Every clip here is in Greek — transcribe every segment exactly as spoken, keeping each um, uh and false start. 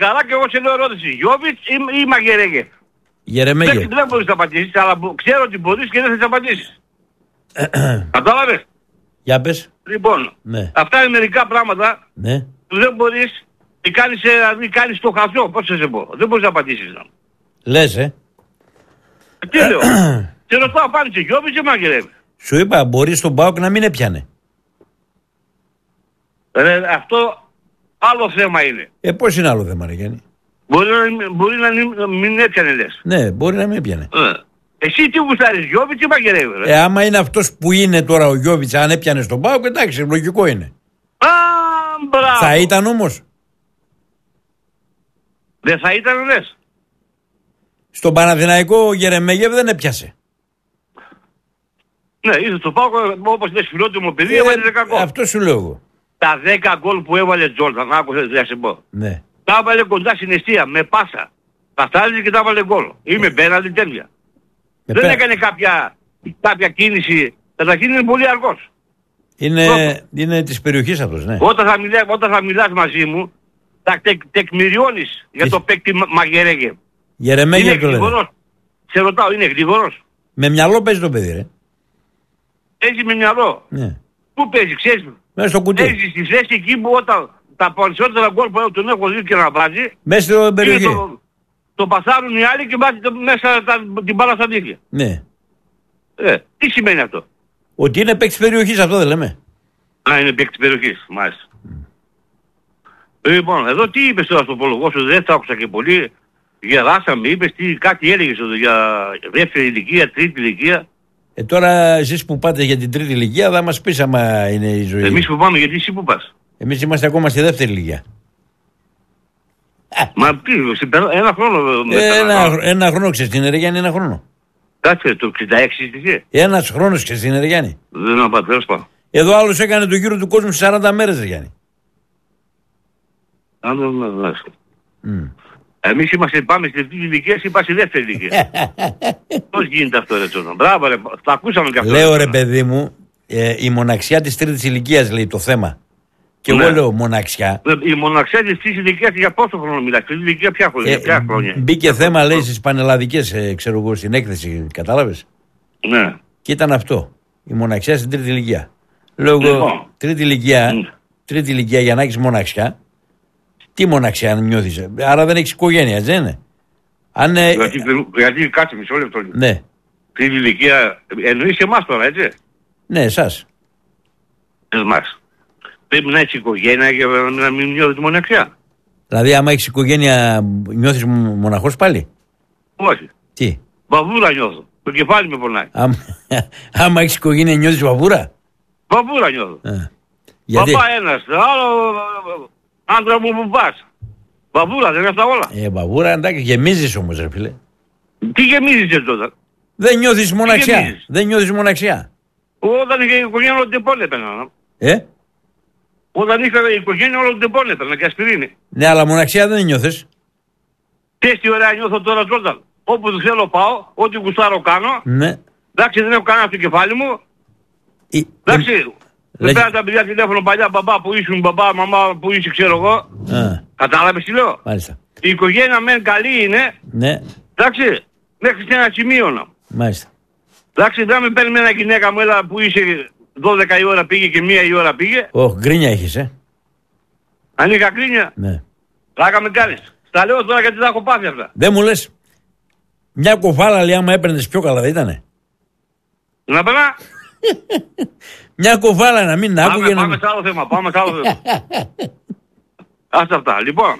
Καλά και εγώ σε λέω ερώτηση. Γιώβιτς ή, ή Μαγερέγεφ. Γερεμέγεφ. Δεν, δεν μπορείς να απαντήσεις, αλλά ξέρω ότι μπορείς και δεν θες να απαντήσεις. Κατάλαβες. Για πες. Λοιπόν, Ναι. αυτά είναι μερικά πράγματα Ναι. που δεν μπορείς ή κάνεις, δηλαδή κάνεις το χαζό, πώς θα σε πω. Δεν μπορείς να απαντήσεις. Να. Λες, ε. Τι λέω. Σε ρωτάω απάντησε Γιώβιτς ή Μαγερέγεφ. Σου είπα, μπορεί στον ΠΑΟΚ να μην έπιανε. Ρε, αυτό άλλο θέμα είναι. Ε, πώς είναι άλλο θέμα, ρε Γιάννη. Μπορεί να, μπορεί να μην, μην έπιανε λες. Ναι, μπορεί να μην έπιανε. Ε. Εσύ τι γουστάρεις, Γιώβιτς ή Μαγερέγεφ. Ε, άμα είναι αυτός που είναι τώρα ο Γιώβιτς, αν έπιανε στον ΠΑΟΚ, εντάξει, λογικό είναι. Α, μπράβο. Θα ήταν όμως. Δεν θα ήταν λες. Στον Παναθηναϊκό ο Γερεμέγεφ δεν έπιασε. Ναι, ήρθε στο Πάκο, όπως λες φιλότιμο παιδί, Ε, έβαλε κακό. Αυτό σου λέω εγώ. Τα δέκα γκολ που έβαλε Τζόρνταν, άκουσες να σε πω. Ναι. Τα έβαλε κοντά στην αιστεία, με πάσα. Τα στάριζε και τα έβαλε γκολ. Ή με πέναλτι τέλεια. Με Δεν πέ- έκανε κάποια, κάποια κίνηση. Καταρχήν είναι πολύ αργός. Είναι, Πρώτο. είναι της περιοχής αυτός, ναι. Όταν θα, μιλά, όταν θα μιλάς μαζί μου, θα τεκ, τεκμηριώνεις για το παίκτη Μα- Μαγερέγεφ. Είναι Γερεμέγεφ το λένε. γρήγορος. Σε ρωτάω, είναι γρήγορος. Με μυαλό παίζει το παιδί, ρε. Έχει με μυαλό. Ναι. Πού παίζει, ξέρεις. Μέσα στο κουτί. Παίζει στη θέση εκεί που όταν τα περισσότερα γκολ που τον έχω δει και να βάζει, Μέσα στην είναι περιοχή. το, το πασάρουν οι άλλοι και βάζει το, μέσα τα, την μπάλα στα δίχτυα. Ναι. Ε, τι σημαίνει αυτό. Ότι είναι παίκτης περιοχής, αυτό δεν λέμε. Α, είναι παίκτης περιοχής, μάλιστα. Mm. Λοιπόν, εδώ τι είπες τώρα στο πρόλογο σου, δεν θα άκουσα και πολύ. Γεράσαμε, είπες τι, κάτι έλεγες εδώ για δεύτερη ηλικία, τρίτη ηλικία. Ε, τώρα εσείς που πάτε για την τρίτη ηλικία θα μας πεις άμα είναι η ζωή. Εμείς που πάμε, γιατί εσύ που πας. Εμείς είμαστε ακόμα στη δεύτερη ηλικία. Μα τι, σε πέρα- ένα χρόνο μετά. Ε, ένα, ένα χρόνο ξέρεις τι είναι, ρε Γιάννη, ένα χρόνο. Κάτσε, το εξήντα έξι είσαι. Ένας χρόνος ξέρεις τι είναι, ρε Γιάννη. Δεν να πάω, τέλος πάντων. Εδώ άλλος έκανε το γύρο του κόσμου σε σαράντα μέρες, ρε Γιάννη. Αν δεν με δεις. Μμ. Εμείς είμαστε, πάμε στη τρίτη ηλικία, εσύ πας στη δεύτερη ηλικία. Πώς γίνεται αυτό ρε Τσόνα. Μπράβο ρε, τα ακούσαμε και αυτό. Λέω ρε παιδί μου, ε, η μοναξιά της τρίτης ηλικίας λέει το θέμα. Και Ναι. εγώ λέω μοναξιά. Ε, Η μοναξιά της τρίτης ηλικίας για πόσο χρόνο μιλάς. Τρίτη ηλικία ποια χρόνια. Ε, ποια χρόνια. μπήκε θέμα λέει στις πανελλαδικές, ε, ξέρω εγώ, στην έκθεση, κατάλαβες. Ναι. Και ήταν αυτό. Η μοναξιά στην τρίτη ηλικία. Λέω εγώ, Λοιπόν. τρίτη ηλικία, Μμ. τρίτη ηλικία για να έχεις μοναξιά. Τι μοναξιά αν νιώθεις. Άρα δεν έχεις οικογένεια, έτσι δεν είναι. Αν, ε, Γιατί, γιατί κάτσε μισό λεπτό. ναι, Τρίτη ηλικία, εννοείς εμάς τώρα, έτσι. ναι, εσάς. Εμάς. Πρέπει να έχεις οικογένεια για να μην νιώθεις μοναξιά. Δηλαδή άμα έχεις οικογένεια νιώθεις μο- μοναχός πάλι. Όχι. Τι. Βαβούρα νιώθω. Το κεφάλι με πονάει. Άμα, άμα έχεις οικογένεια νιώθεις βαβούρα. Βαβούρα νιώθω. Α, γιατί. Παπά ένας, άλλο άντρα μου που πας. Βαβούρα, δεν είναι αυτά όλα. Ε, βαβούρα εντάξει, γεμίζεις όμως ρε φίλε. Τι γεμίζεις τότε. Δεν νιώθεις μοναξιά. γεμίζεις? Δεν νιώθεις μοναξιά. Όταν είχε οικογένεια όλο την πόλη έπαιρνα. Ε, Όταν είχα οικογένεια όλο την πόλη έπαιρνα και ασπιρίνη. ναι, αλλά μοναξιά δεν νιώθεις. Τι τι ωραία νιώθω τώρα Τζόρνταν. Όπου θέλω πάω, ό,τι γουστάρω κάνω. Ναι. Εντάξει δεν έχω κανένα στο κεφάλι μου. Ε, Εντάξει. ε, Δεν λέγε- πέρα τα παιδιά τηλέφωνο παλιά, μπαμπά που ήσουν, μπαμπά, μαμά που είσαι, ξέρω εγώ. Α, Κατάλαβες τι λέω. μάλιστα. Η οικογένεια μεν καλή είναι, Ναι, εντάξει, μέχρι σε ένα σημείο να. μάλιστα. Εντάξει, δεν με παίρνει με ένα γυναίκα μου, έλα που είσαι δώδεκα η ώρα πήγε και μία η ώρα πήγε. Ωχ, γκρίνια έχεις, ε. Αν είχα κρίνια, Ναι. πλάκα με κάνεις. Στα λέω τώρα γιατί τα έχω πάθει αυτά. Δεν μου λες, μια κοφάλα λέει άμα έπαιρνες πιο καλά δεν ήτανε. Να περνά. Μια κοφάλα να μην άκουγε Πάμε, να... πάμε σε άλλο θέμα, πάμε σε άλλο θέμα. Άστα αυτά. Λοιπόν,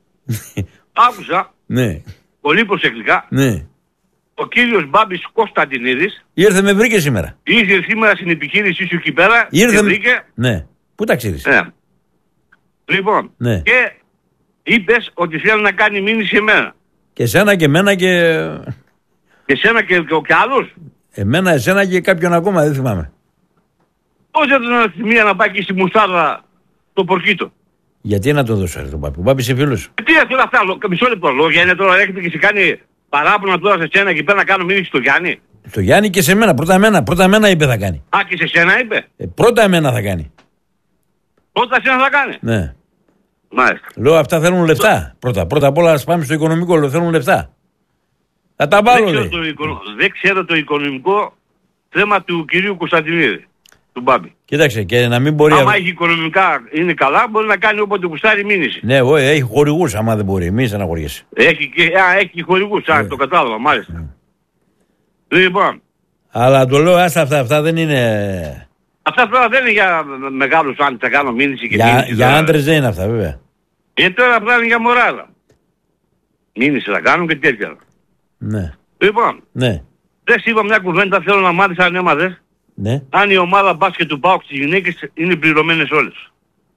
άκουσα Ναι, πολύ προσεκτικά ναι. ο κύριος Μπάμπης Κωνσταντινίδης Ήρθε με βρήκε σήμερα. ήρθε σήμερα στην επιχείρησή σου εκεί πέρα Ήρθε και με... βρήκε. Ναι. Πού ταξίδεις. Ναι. Λοιπόν, Ναι. και είπες ότι θέλει να κάνει μήνυση σε μένα. Και εσένα και εμένα και... Και σένα και, και, και άλλους. Εμένα, εσένα και κάποιον ακόμα, δεν θυμάμαι. Πώς δεν τον στη μία να πάει και στη μουστάρδα το πορκίτο. Γιατί να το δώσω ρε τον Πάπη. Ο Πάπης είναι φίλος. Ε, Τι είναι αυτά, λο- μισό λεπτό λόγια είναι τώρα, έρχεται και σε κάνει παράπονα τώρα σε σένα και πέρα να κάνω μήνυση στο Γιάννη. Το Γιάννη και σε μένα. Πρώτα εμένα. Πρώτα εμένα είπε θα κάνει. Α, και σε σένα είπε. Ε, πρώτα εμένα θα κάνει. Πρώτα σένα θα κάνει. Ναι. Μάλιστα. Λέω αυτά θέλουν λεφτά. Πρώτα, πρώτα απ' όλα ας πάμε στο οικονομικό. Λέω θέλουν λεφτά. Θα τα βάλω, δεν, λέει. ξέρω το οικονο... δεν ξέρω το οικονομικό θέμα του κυρίου Κωνσταντινίδη. Του Μπάμπη. Κοίταξε και να μην μπορεί. Άμα α... έχει οικονομικά είναι καλά, μπορεί να κάνει όποτε γουστάρει μήνυση. Ναι, εγώ, έχει χορηγούς άμα δεν μπορεί. Μη στεναχωριέσαι. Έχει, και... Α, έχει χορηγούς, α, το κατάλαβα, μάλιστα. Mm. Λοιπόν. Αλλά το λέω, άστα αυτά, αυτά δεν είναι. Αυτά τώρα δεν είναι για μεγάλους αν θα κάνω μήνυση και για, μήνυση. Για άντρες δεν είναι αυτά, βέβαια. Και τώρα αυτά είναι για μωράδα. Μήνυση θα κάνουν και τέτοια. Ναι. Λοιπόν. Ναι. Δεν σου είπα μια κουβέντα, θέλω να μάθεις αν έμαθες. Ναι. Αν η ομάδα μπάσκετ του ΠΑΟΚ στις γυναίκες είναι πληρωμένες όλες.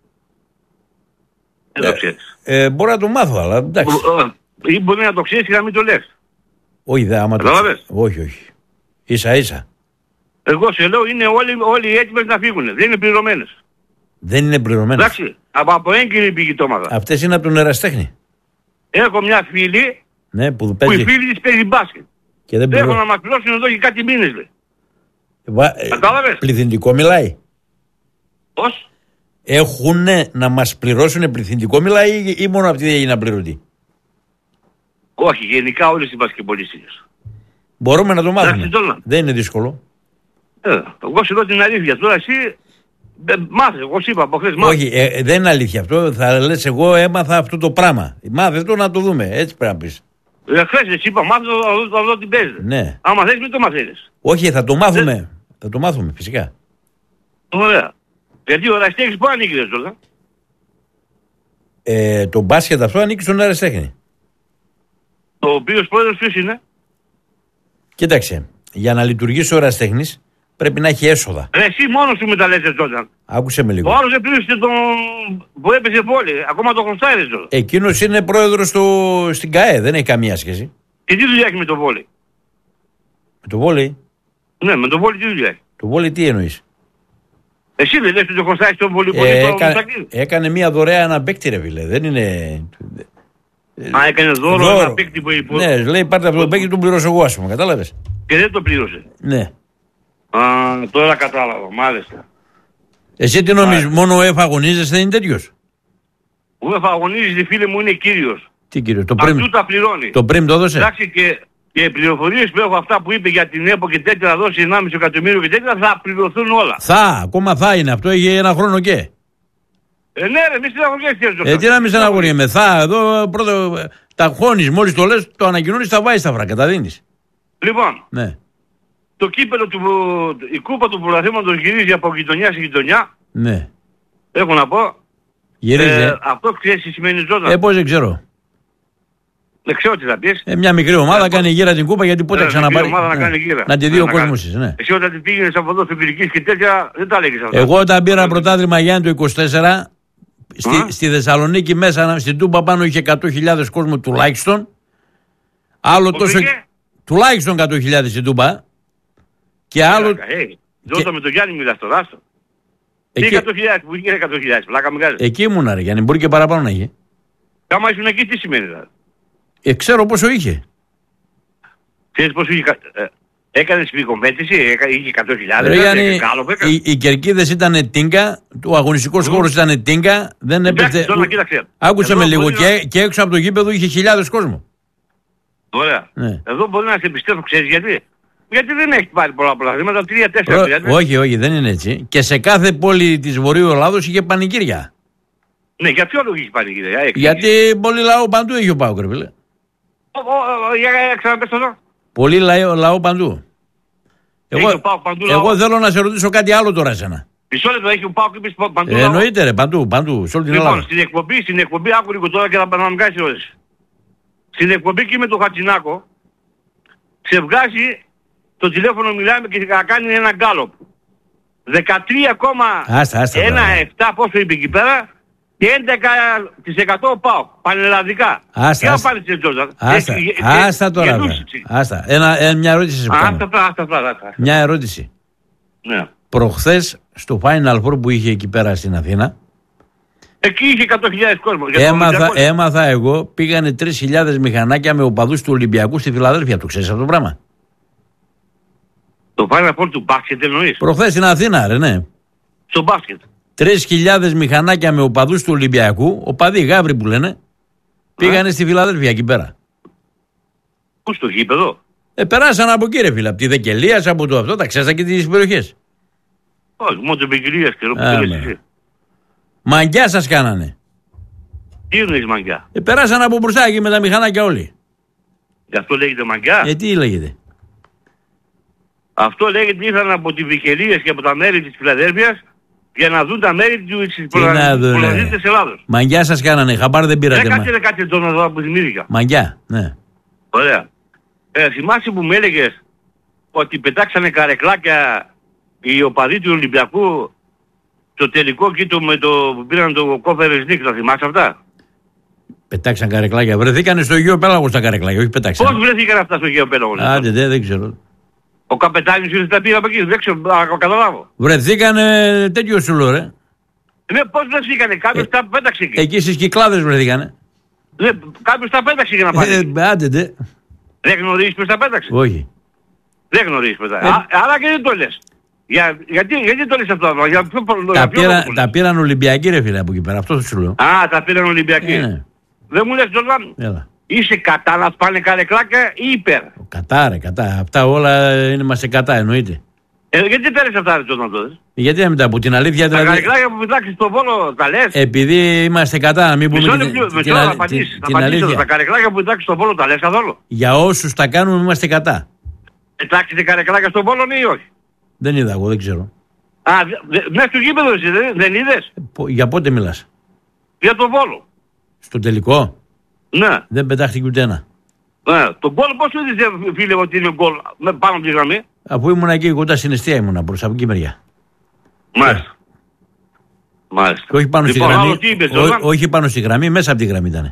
Δεν ε, το ξέρεις. Ε, μπορώ να το μάθω, αλλά εντάξει. Ή μπορεί να το ξέρεις και να μην το λες. Όχι, δεν άμα το ξέρεις. Όχι, όχι. Ίσα ίσα. Εγώ σε λέω είναι όλοι, όλοι οι έτοιμες να φύγουν. Δεν είναι πληρωμένες. Δεν είναι πληρωμένες. Εντάξει. Από, από έγκυρη πηγή το έμαθα. Αυτές είναι από τον ερασιτέχνη. Έχω μια φίλη, ναι, που, που η φίλη της παίζει μπάσκετ. Και δεν έχω να μας πληρώσουν εδώ και κάτι μήνες, λέει. Ε, Κατάλαβες. Πληθυντικό μιλάει. Πώς? Έχουν να μας πληρώσουν πληθυντικό μιλάει ή, ή μόνο αυτή έγινε απληρωτή? Όχι, γενικά όλες οι μπασκετμπολίστες. Μπορούμε να το μάθουμε. Δεν είναι δύσκολο. Ε, εγώ σου λέω την αλήθεια. Τώρα εσύ ε, μάθε, εγώ σου είπα από χθες μάθε. Όχι, ε, δεν είναι αλήθεια αυτό. Θα λες εγώ έμαθα αυτό το πράγμα. Μάθε το να το δούμε. Έτσι πρέπει να πεις. Ε, χθες εσύ είπα μάθε το να δω τι παίζει. Ναι. Άμα θες μην το μαθαίνεις. Όχι, θα το μάθουμε. Δεν... Θα το μάθουμε φυσικά. Ωραία. Γιατί ο Ραστέχνης πού ανήκει ρε τώρα? Ε, το μπάσκετ αυτό ανήκει στον Ραστέχνη. Ο οποίος πρόεδρος ποιος είναι? Κοίταξε, για να λειτουργήσει ο ερασιτέχνης πρέπει να έχει έσοδα. Ρε εσύ μόνος σου μεταλλέσαι τότε. Άκουσε με λίγο. Ο άλλος δεν πλήρωσε τον που έπαιζε πόλη. Ακόμα το χρωστάρει τώρα. Εκείνος είναι πρόεδρος του... στην ΚΑΕ. Δεν έχει καμία σχέση. Και τι δουλειά έχει με το βόλεϊ? Με το βόλεϊ? Ναι, με το βόλεϊ τι δουλειά έχει? Το βόλεϊ τι εννοείς? Εσύ δεν λες ότι το χρωστάρει τον βόλεϊ? Ε, έκανε, έκανε μια δωρεά ένα παίκτη ρε φίλε. Δεν είναι... Α, έκανε δώρο, δώρο. Ένα παίκτη που είπε. Ναι, λέει πάρτε από τον παίκτη του πληρώσω εγώ, ας πούμε, κατάλαβες. Και δεν το πλήρωσε. Ναι. Α, τώρα κατάλαβα, μάλιστα. Εσύ τι νομίζεις, μόνο ο ΕΦ αγωνίζεσαι, είναι τέτοιος? Ο ΕΦ αγωνίζεται, φίλε μου, είναι κύριος. Τι κύριος, το πριμ. Αυτού τα πληρώνει. Το πριμ το έδωσε. Εντάξει, και, και οι πληροφορίες που έχω αυτά που είπε για την ΕΠΟ και τέτοια θα δώσει ενάμιση εκατομμύριο και τέτοια θα πληρωθούν όλα. Θα, ακόμα θα είναι, αυτό έχει ένα χρόνο και. Ε, ναι, ρε, μη στεναχωριέσαι. Ε, τι να μη στεναχωριέμαι. Θα, εδώ πρώτα τα χώνεις, μόλις το λες, το ανακοινώνεις, τα βάζεις τα φράγκα, τα δίνεις. Λοιπόν, ναι. Το κύπελο του, η κούπα του πρωταθλήματος γυρίζει από γειτονιά σε γειτονιά. Ναι. Έχω να πω. Γυρίζει. Ε, αυτό ξέρεις τι σημαίνει ζώνα. Ε, πώς δεν ξέρω. Δεν ξέρω τι θα πεις. Ε, μια μικρή ομάδα ε, κάνει γύρα την κούπα γιατί πότε ε, ξαναπάρει. Μια ομάδα ναι. να κάνει γύρα. Να τη δει ο κόσμος της, ναι. Εσύ όταν την πήγαινες από εδώ Φιμπυρικής και τέτοια δεν τα λέγεις αυτά. Εγώ όταν πήρα πρωτάθλημα Γιάννη το είκοσι τέσσερα στη, στη Θεσσαλονίκη μέσα στην Τούμπα πάνω είχε εκατό χιλιάδες κόσμο τουλάχιστον. Άλλο ο τόσο. Πήγε? Τουλάχιστον εκατό χιλιάδες στην Τούμπα. Και άλλο. Δώσα και... με τον Γιάννη μιλάς τώρα, άστο. Εκεί... εκατό χιλιάδες που είχε εκατό χιλιάδες, πλάκα μεγάλη. Εκεί ήμουνα ρε Γιάννη, μπορεί και παραπάνω να είχε. Κάμα ήσουν εκεί τι σημαίνει δηλαδή? Ε, ξέρω πόσο είχε. Ξέρεις πόσο είχε... Ε, έκανες επικομπέτηση, είχε εκατό χιλιάδες. Ρε Γιάννη, οι, οι κερκίδες ήταν τίνκα, ο αγωνιστικός mm. χώρος ήταν τίνκα, δεν έπαιζε... Άκουσε με λίγο και, να... και έξω από το γήπεδο είχε χιλιάδες κόσμο. Ωραία. Ναι. Εδώ μπορεί να σε πιστεύω, ξέρεις γιατί? Γιατί δεν έχει πάρει πολλά πράγματα, τρία τέσσερα. Όχι, όχι, δεν είναι έτσι. Και σε κάθε πόλη της Βορείου Ελλάδος είχε πανηγύρια. Ναι, για ποιο λόγο είχε πανηγύρια? Έξι, γιατί έξι. Πολύ λαό παντού έχει ο ΠΑΟΚ, ρε φίλε. Για ξαναπες εδώ. Πολύ λαό, λαό παντού. Εγώ, ο ΠΑΟΚ παντού εγώ λαό. θέλω να σε ρωτήσω κάτι άλλο τώρα εσένα. Μισό λεπτό, έχει ο ΠΑΟΚ είπες παντού ε, λαό. Εννοείται ρε, παντού, παντού, σε όλη την λοιπόν, Ελλάδα. Στην εκπομπή, στην εκπομπή, άκου λίγο τώρα και θα μου κάνεις ερώτηση. Στην εκπομπή και με τον Χατζηνάκο ξεβγάζει το τηλέφωνο, μιλάμε και θα κάνει ένα γκάλωπ. δεκατρία κόμμα ένα επτά πόσο είπε εκεί πέρα και έντεκα τοις εκατό ΠΑΟΚ. Πανελλαδικά. Άστα, άστα. Άστα, άστα τώρα. Άστα. Ένα, ένα, μια ερώτηση σε άστα, άστα, άστα. Μια ερώτηση. Ναι. Προχθές στο Final Four που είχε εκεί πέρα στην Αθήνα. Εκεί είχε εκατό χιλιάδες κόσμο. Έμαθα, έμαθα εγώ, πήγανε τρεις χιλιάδες μηχανάκια με οπαδούς του Ολυμπιακού στη Φιλαδέλφια. Το ξέρεις αυτό το πράγμα? Το Final Four του μπάσκετ εννοείς? Προχθές στην Αθήνα, ρε, ναι. Στο μπάσκετ. Τρεις χιλιάδες μηχανάκια με οπαδούς του Ολυμπιακού, οπαδοί γάβροι που λένε, πήγανε στη Φιλαδέλφια εκεί πέρα. Πού στο γήπεδο? Ε, περάσαν από εκεί ρε φίλε, από τη Δεκελίας, από το αυτό, τα ξέρεις και τις περιοχές. Όχι, μόνο την Πεκυλίας και εσύ. Μαγκιά σας κάνανε. Τι εννοείς μαγκιά? Ε, περάσαν από μπροστά εκεί με τα μηχανάκια όλοι. Γι' αυτό λέγεται μαγκιά. Ε, τι λέγεται? Αυτό λέγεται ήρθαν από τη Βικελίες και από τα μέρη της Φιλαδέλφειας για να δουν τα μέρη της Πολωνίας της Ελλάδος. Μαγκιά σας κάνανε, χαμπάρ δεν πήρατε. Δεν κάτσε κάτι τον εδώ που θυμήθηκα. Μαγκιά, ναι. Ωραία. Ε, θυμάσαι που με έλεγες ότι πετάξανε καρεκλάκια οι οπαδοί του Ολυμπιακού στο τελικό κοίτο με το που πήραν το κόφερες νίκ, θα θυμάσαι αυτά? Πετάξαν καρεκλάκια, βρεθήκανε στο Αγίο Πέλαγος τα καρεκλάκια, όχι πετάξαν. Πώς βρεθήκαν αυτά στο Αγίο Πέλαγος? Άντε, δεν, δεν ξέρω. Ο καπετάνιος ήρθε τα πήγα από εκεί, δεν ξέρω, να καταλάβω. Βρεθήκανε τέτοιο σου λέω ρε. Ναι, πώς βρεθήκανε, κάποιος ε, τα πέταξε εκεί. Εκεί στις Κυκλάδες βρεθήκανε. Ναι, κάποιος τα πέταξε για να πάει. Ε, άντε, δε. Δεν γνωρίζεις ποιος τα πέταξε? Όχι. Δεν γνωρίζεις ποιος τα πέταξε. Ε, άρα και δεν το λες. Για, γιατί, γιατί το λες αυτό? Για ποιο, τα, για ποιο πήρα, τα πήραν Ολυμπιακοί ρε φίλε από εκεί πέρα, αυτό σου λέω. Α, τα πήραν Ολυμπιακοί. Ε, ναι. Δεν μου λες Τζορδάν. Είσαι κατά να πάνε καρεκλάκια ή υπέρ? Κατά ρε, κατά. Αυτά όλα είναι μας σε κατά εννοείται. Ε, γιατί πέρες αυτά ρε Τζορδάν τότε? Γιατί να μην τα πω την αλήθεια? Τα δηλαδή... καρεκλάκια που πετάξεις στον Βόλο τα λες? Επειδή είμαστε κατά, να μην πούμε την, την, την, την, την, την, την αλήθεια. Τα καρεκλάκια που πετάξεις στον Βόλο τα λες καθόλου? Για όσους τα κάνουμε είμαστε κατά. Πετάξετε καρεκλάκια στον Βόλο ή όχι? Δεν είδα εγώ, δεν ξέρω. Α, μέσα στο γήπεδο εσύ δεν, δεν είδες? Για πότε μιλάς? Για τον Βόλο. Στο τελικό? Ναι. Δεν πετάχτηκε ούτε ένα. Ναι. Τον γκολ πώς σου είδες φίλε ότι είναι γκολ πάνω από τη γραμμή? Αφού ήμουν εκεί κοντά στην εστία ήμουνα προς από εκεί μεριά. Μάλιστα. Μάλιστα. Και όχι πάνω, λοιπόν, στη γραμμή, είπες, ό, όχι πάνω στη γραμμή, μέσα από τη γραμμή ήταν.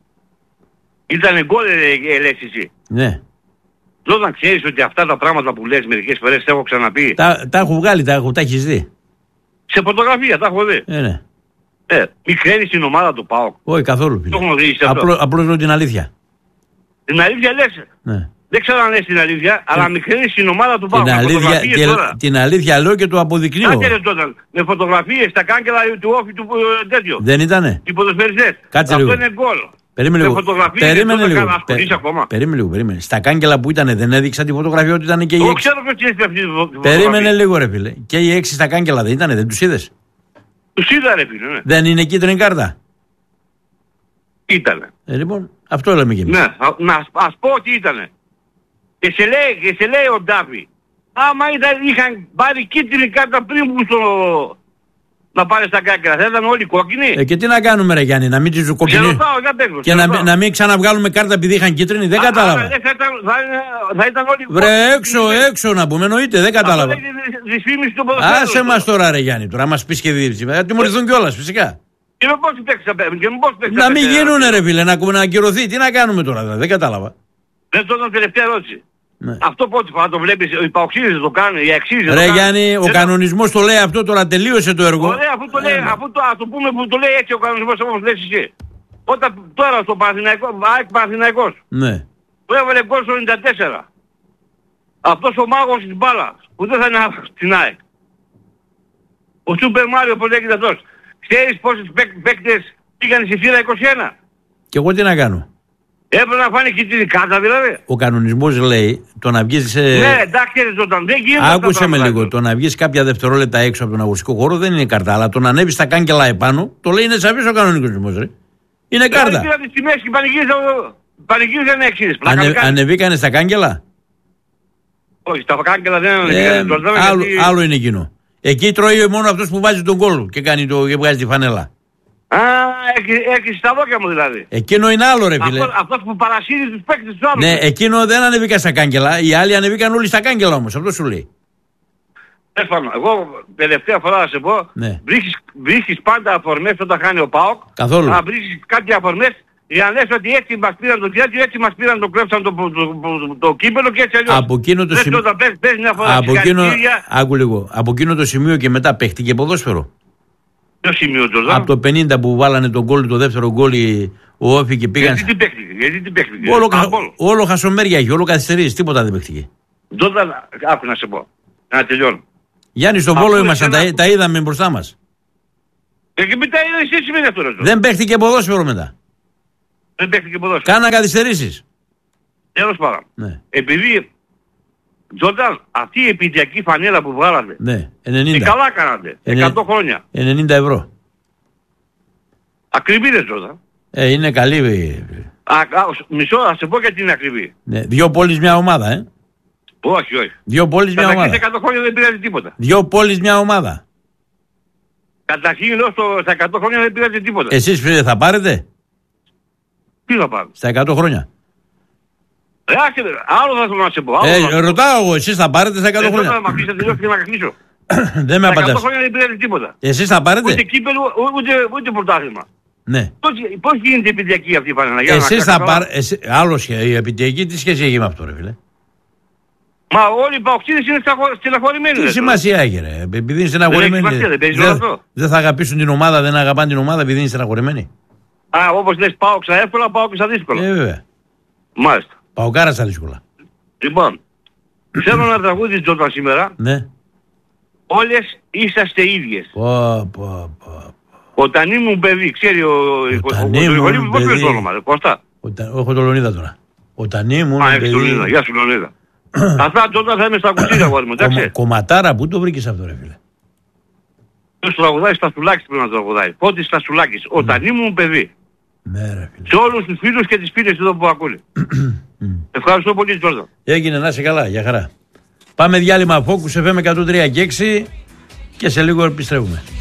Ήτανε γκολ ε, λες εσύ? Ναι. Όταν ξέρεις ότι αυτά τα πράγματα που λες μερικές φορές τα έχω ξαναπεί. Τα, τα έχω βγάλει, τα, έχω, τα έχεις δει. Σε φωτογραφία τα έχω δει. Ε, ναι. Ε, μικραίνεις την ομάδα του ΠΑΟΚ. Όχι καθόλου. Το έχω δει αυτό. Απλώς, απλώς λέω την αλήθεια. Την αλήθεια λες? Ναι. Δεν ξέρω αν λες την αλήθεια, ε, αλλά μικραίνεις την ομάδα του ΠΑΟΚ. Την αλήθεια, την, την αλήθεια λέω και το αποδεικνύω. Κάτε τότε, με φωτογραφίες στα κάγκελα του όφη του ε, τέτοιο. Δεν ήτανε? Οι ποδοσφαιριστές. Κάτσε λίγο. Αυτό είναι γκολ. Περίμενε λίγο. Περίμενε λίγο. Περίμενε λίγο. Περίμενε. Στα κάγκελα που ήταν δεν έδειξα τη φωτογραφία ότι ήταν και οι έξι. Ξέρω ποιος είναι αυτή τη φωτογραφία. Περίμενε λίγο ρε φίλε. Και οι έξι στα κάγκελα δεν ήταν, δεν τους είδες? Τους είδα ρε φίλε, ναι. Δεν είναι κίτρινη κάρτα? Ήτανε. Ε, λοιπόν, αυτό λέμε κι εμείς. Ναι, να ας πω ότι ήτανε. Και σε λέει, και σε λέει ο Ντάφη, άμα ήταν, είχαν πάρει κίτρινη κάρτα πριν που στο... να πάρει στα κάγκελα, θα ήταν όλοι κόκκινοι. Ε, και τι να κάνουμε ρε Γιάννη, να μην τις κοκκινοί. Και να, να μην ξαναβγάλουμε κάρτα επειδή είχαν κίτρινη, δεν α, κατάλαβα. Α, θα, ήταν, θα, θα ήταν όλοι βρε έξω, κόκκινοι. Έξω να πούμε, εννοείται, δεν κατάλαβα. Άσε μας τώρα ρε Γιάννη, τώρα μας πεις και δίψη. Θα τιμωρηθούν κιόλας φυσικά. Και με πώς παίξεις. Να μην γίνουνε ρε φίλε, να, να ακυρωθεί, τι να κάνουμε τώρα, δεν κατάλαβα. Δεν το ήταν τελευταία ερώτηση. Ναι. Αυτό πότε θα το βλέπεις, οι παοξίδες το κάνουν, οι αξίζες. Ρε Γιάννη, ο κανονισμός το λέει αυτό, τώρα τελείωσε το έργο. Ωραία, αφού το λέει, ε, αφού το, ας το πούμε που το λέει έτσι ο κανονισμός όπως λες εσύ. Όταν τώρα στο Παναθηναϊκό, ΑΕΚ Παναθηναϊκός, ναι, που έβαλε γκολ στο ενενήντα τέσσερα. Αυτός ο μάγος της μπάλας, που δεν θα είναι στην ΑΕΚ. Ο Σούπερ Μάριο που λέγεται αυτός. Ξέρεις πόσες παίκτες πήγαν στη φύλλα είκοσι ένα. Και εγώ τι να κάνω. Έπρεπε να φάνε κίτρινη κάρτα δηλαδή. Ο κανονισμός λέει το να βγεις σε... Ναι, εντάξει, όταν δεν γίνεται. Άκουσε με λίγο. Το να βγεις κάποια δευτερόλεπτα έξω από τον αγωνιστικό χώρο δεν είναι κάρτα. Αλλά το να ανέβεις τα κάγκελα επάνω, το λέει είναι σαφής ο κανονισμός. Ρε. Είναι κάρτα. Πήραν τη μέση και πανηγύριζαν έξι. Ανε, ανεβήκανε στα κάγκελα. Όχι, στα κάγκελα δεν ανεβήκανε. Ε, άλλο, γιατί... άλλο είναι εκείνο. Εκεί τρώει μόνο αυτός που βάζει τον γκολ και, κάνει το, και βγάζει τη φανέλα. Α, έχει στα δόκια μου δηλαδή. Εκείνο είναι άλλο ρε φίλε. Αυτό, αυτός που παρασύρει τους παίκτες τους άλλους. Ναι, εκείνο δεν ανεβήκα στα κάγκελα. Οι άλλοι ανεβήκαν όλοι στα κάγκελα όμως. Αυτό σου λέει. Έφανα. Εγώ τελευταία φορά να σε πω, ναι. βρίσκεις, βρίσκεις πάντα αφορμές όταν χάνει ο ΠΑΟΚ. Καθόλου. Να βρίσκεις κάτι αφορμές για να λες ότι έτσι μας πήραν το διάτιο, έτσι μας πήραν το κλέψαν το, το, το, το, το κύπελο και έτσι αλλιώς. Από εκείνο το, σημ... πες, πες μια φορά από, εκείνο... Άκου λίγο. Από εκείνο το σημείο και μετά παίχτηκε ποδόσφαιρο. Ποιο σημείο το από το πενήντα που βάλανε τον γκολ, το δεύτερο γκολ, ο Όφη και πήγαν. Γιατί τι παίχτηκε, γιατί τι παίχτηκε. Όλο, κα... όλο χασομέρια έχει, όλο καθυστερείς, τίποτα δεν παίχτηκε. Τότε, άκου να σε πω, να τελειώνω. Γιάννη, στον Βόλο ήμασταν, τα, τα είδαμε μπροστά μας. Και, και μετά εσύ σημαίνει αυτό. Ρε, δεν παίχτηκε ποδόσφαιρο μετά. Δεν παίχτηκε ποδόσφαιρο. Κάνα καθυστερήσεις. Τέλος πάντων. Ναι. Επειδή, Τζόρνταν, αυτή η επιτυχιακή φανέλα που βγάλατε. Ναι, ενενήντα. Και καλά κάνατε. εκατό χρόνια. ενενήντα ευρώ. Ακριβή δεν Τζόρνταν. Ε, είναι καλή. Α, α, μισό, θα σε πω γιατί είναι ακριβή. Ναι, δύο πόλεις μια ομάδα, ε. Όχι, όχι. Δύο πόλεις μια ομάδα. Καταρχήν εκατό χρόνια δεν πήρατε τίποτα. Δύο πόλεις μια ομάδα. Καταρχήν λέω στο, στα εκατό χρόνια δεν πήρατε τίποτα. Εσείς θα πάρετε? Τι θα πάρω? Στα εκατό χρόνια. Ε, άλλο θα θέλω να σε πω. Ε, να... ρωτάω εγώ, εσείς θα πάρετε στα εκατό χρόνια. Δεν θα με αφήσετε τελειώσει και να κλείσω. Δεν με απαντάς. Στα εκατό χρόνια δεν πήρατε τίποτα. Εσείς θα πάρετε? Ούτε κύπελο, ούτε, ούτε πρωτάθλημα. Ναι. Πώς γίνεται η επιτυχιακή αυτή η φανέλα? Εσείς θα πάρετε. Άλλο η επιτυχιακή τι σχέση έχει με αυτό, ρε φίλε? Μα όλοι οι παοξίδες είναι στεναχωρημένοι. Τι σημασία έχει, ρε? Επειδή είναι στεναχωρημένοι. Δεν δε θα αγαπήσουν την ομάδα, δεν αγαπάνε την ομάδα επειδή είναι στεναχωρημένοι. Α, όπως λες, πάω στα εύκολα, πάω και στα δύσκολα. Ε, βέβαια. Μάλιστα. Πάω κάρα στα δύσκολα. Λοιπόν, θέλω να τραγούδι Τζόρνταν σήμερα. Ναι. Όλες είσαστε ίδιες. Πω, πω, πω. Όταν ήμουν παιδί, ξέρει ο Γρηγορίου μου, πώς λες το όνομα, Κώστα? Έχω το Λεωνίδα τώρα. Όταν ήμουν παιδί. Α, έχεις το Λεωνίδα, γεια σου Λεωνίδα. Αυτά Τζόρνταν θα είμαι στα κουτίδια, αγόρι μου, εντάξει. Κομματάρα, πού το βρήκες αυτό, ρε φίλε? Ποιος τραγουδάει στα Στουλάκης πρέπει να τραγουδάει. Πότε στα Στουλάκης, όταν ήμουν παιδί. Ναι, ρε φίλε. Σε όλους τους φίλους και τις φίλες εδώ που ακούνε. Ευχαριστώ πολύ, Τζόρνταν. Έγινε, να είσαι καλά, για χαρά. Πάμε διάλειμμα Focus εφ εμ εκατόν τρία και έξι και σε λίγο επιστρέφουμε.